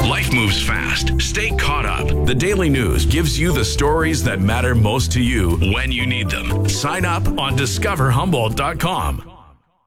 Life moves fast. Stay caught up. The Daily News gives you the stories that matter most to you when you need them. Sign up on discoverhumboldt.com.